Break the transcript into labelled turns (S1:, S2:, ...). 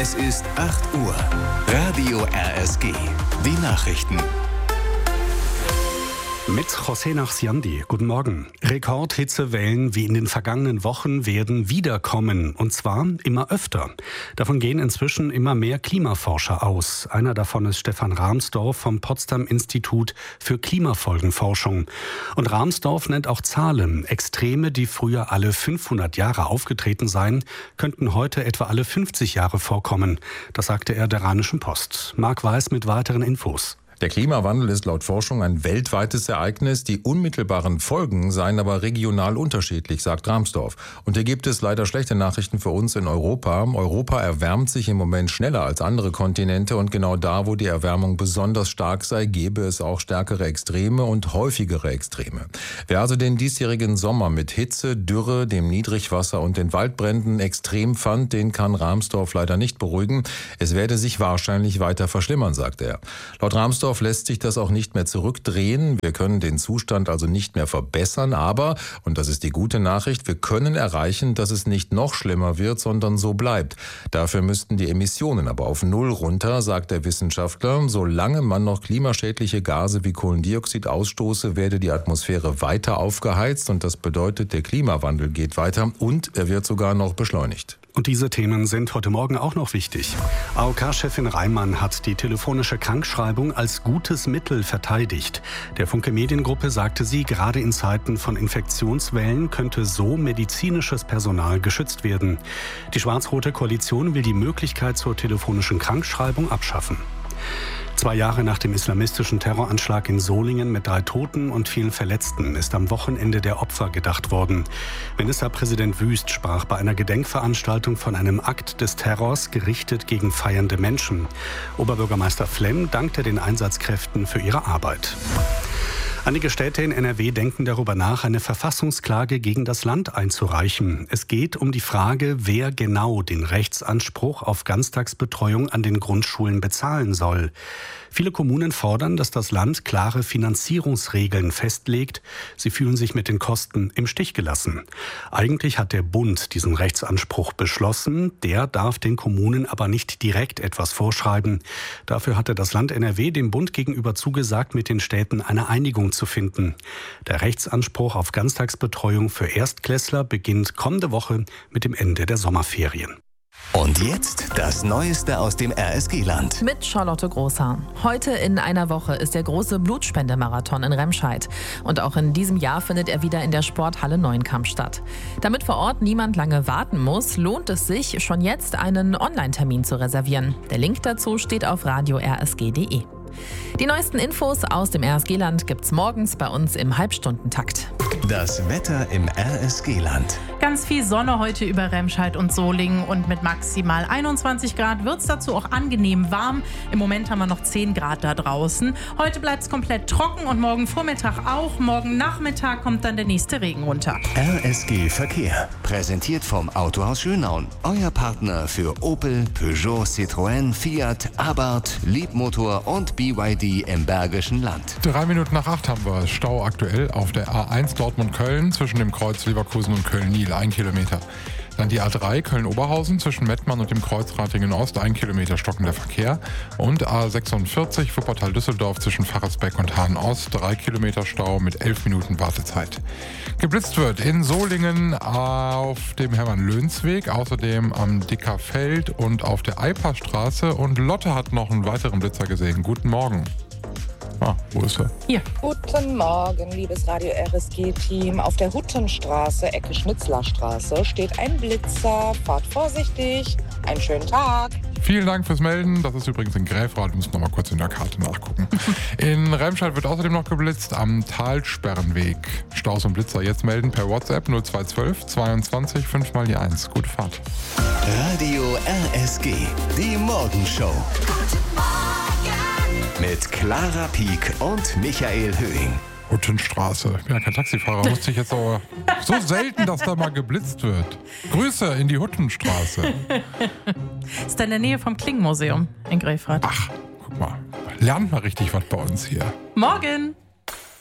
S1: Es ist 8 Uhr. Radio RSG. Die Nachrichten.
S2: Mit José Nachsiandi. Guten Morgen. Rekordhitzewellen wie in den vergangenen Wochen werden wiederkommen. Und zwar immer öfter. Davon gehen inzwischen immer mehr Klimaforscher aus. Einer davon ist Stefan Rahmsdorf vom Potsdam Institut für Klimafolgenforschung. Und Rahmsdorf nennt auch Zahlen. Extreme, die früher alle 500 Jahre aufgetreten seien, könnten heute etwa alle 50 Jahre vorkommen. Das sagte er der Rheinischen Post. Marc Weiß mit weiteren Infos.
S3: Der Klimawandel ist laut Forschung ein weltweites Ereignis. Die unmittelbaren Folgen seien aber regional unterschiedlich, sagt Rahmsdorf. Und hier gibt es leider schlechte Nachrichten für uns in Europa. Europa erwärmt sich im Moment schneller als andere Kontinente. Und genau da, wo die Erwärmung besonders stark sei, gäbe es auch stärkere Extreme und häufigere Extreme. Wer also den diesjährigen Sommer mit Hitze, Dürre, dem Niedrigwasser und den Waldbränden extrem fand, den kann Rahmsdorf leider nicht beruhigen. Es werde sich wahrscheinlich weiter verschlimmern, sagt er. Laut Rahmsdorf lässt sich das auch nicht mehr zurückdrehen. Wir können den Zustand also nicht mehr verbessern, aber, und das ist die gute Nachricht, wir können erreichen, dass es nicht noch schlimmer wird, sondern so bleibt. Dafür müssten die Emissionen aber auf Null runter, sagt der Wissenschaftler. Solange man noch klimaschädliche Gase wie Kohlendioxid ausstoße, werde die Atmosphäre weiter aufgeheizt und das bedeutet, der Klimawandel geht weiter und er wird sogar noch beschleunigt.
S2: Und diese Themen sind heute Morgen auch noch wichtig. AOK-Chefin Reimann hat die telefonische Krankschreibung als gutes Mittel verteidigt. Der Funke Mediengruppe sagte sie, gerade in Zeiten von Infektionswellen könnte so medizinisches Personal geschützt werden. Die schwarz-rote Koalition will die Möglichkeit zur telefonischen Krankschreibung abschaffen. 2 Jahre nach dem islamistischen Terroranschlag in Solingen mit 3 Toten und vielen Verletzten ist am Wochenende der Opfer gedacht worden. Ministerpräsident Wüst sprach bei einer Gedenkveranstaltung von einem Akt des Terrors gerichtet gegen feiernde Menschen. Oberbürgermeister Flemm dankte den Einsatzkräften für ihre Arbeit. Einige Städte in NRW denken darüber nach, eine Verfassungsklage gegen das Land einzureichen. Es geht um die Frage, wer genau den Rechtsanspruch auf Ganztagsbetreuung an den Grundschulen bezahlen soll. Viele Kommunen fordern, dass das Land klare Finanzierungsregeln festlegt. Sie fühlen sich mit den Kosten im Stich gelassen. Eigentlich hat der Bund diesen Rechtsanspruch beschlossen. Der darf den Kommunen aber nicht direkt etwas vorschreiben. Dafür hatte das Land NRW dem Bund gegenüber zugesagt, mit den Städten eine Einigung zu finden. Der Rechtsanspruch auf Ganztagsbetreuung für Erstklässler beginnt kommende Woche mit dem Ende der Sommerferien.
S1: Und jetzt das Neueste aus dem RSG-Land.
S4: Mit Charlotte Großhahn. Heute in einer Woche ist der große Blutspendemarathon in Remscheid. Und auch in diesem Jahr findet er wieder in der Sporthalle Neuenkamp statt. Damit vor Ort niemand lange warten muss, lohnt es sich, schon jetzt einen Online-Termin zu reservieren. Der Link dazu steht auf radio-rsg.de. Die neuesten Infos aus dem RSG-Land gibt's morgens bei uns im Halbstundentakt.
S1: Das Wetter im RSG-Land.
S5: Ganz viel Sonne heute über Remscheid und Solingen und mit maximal 21 Grad wird es dazu auch angenehm warm. Im Moment haben wir noch 10 Grad da draußen. Heute bleibt es komplett trocken und morgen Vormittag auch. Morgen Nachmittag kommt dann der nächste Regen runter.
S1: RSG Verkehr. Präsentiert vom Autohaus Schönaun. Euer Partner für Opel, Peugeot, Citroën, Fiat, Abarth, Leapmotor und BYD im Bergischen Land.
S6: 3 Minuten nach 8 haben wir Stau aktuell auf der A1 Dortmund-Köln zwischen dem Kreuz Leverkusen und Köln-Niel, 1 Kilometer. Dann die A3 Köln-Oberhausen zwischen Mettmann und dem Kreuz Ratingen-Ost, 1 Kilometer stockender Verkehr. Und A46 Wuppertal-Düsseldorf zwischen Pfarrersbeck und Hahn-Ost, 3 Kilometer Stau mit 11 Minuten Wartezeit. Geblitzt wird in Solingen auf dem Hermann-Löns-Weg, außerdem am Dickerfeld und auf der Eiperstraße. Und Lotte hat noch einen weiteren Blitzer gesehen. Guten Morgen. Wo ist er?
S5: Hier.
S7: Guten Morgen, liebes Radio RSG-Team. Auf der Huttenstraße, Ecke Schnitzlerstraße, steht ein Blitzer. Fahrt vorsichtig. Einen schönen Tag.
S6: Vielen Dank fürs Melden. Das ist übrigens in Gräfrath. Wir müssen noch mal kurz in der Karte nachgucken. In Remscheid wird außerdem noch geblitzt am Talsperrenweg. Staus und Blitzer jetzt melden per WhatsApp 0212 22 5 mal die 1. Gute Fahrt.
S1: Radio RSG, die Morgenshow. Mit Clara Pieck und Michael Höhing.
S6: Huttenstraße. Ich bin ja kein Taxifahrer, musste ich jetzt aber so selten, dass da mal geblitzt wird. Grüße in die Huttenstraße.
S5: Ist in der Nähe vom Klingenmuseum in Gräfrath.
S6: Ach, guck mal. Lernt mal richtig was bei uns hier.
S5: Morgen!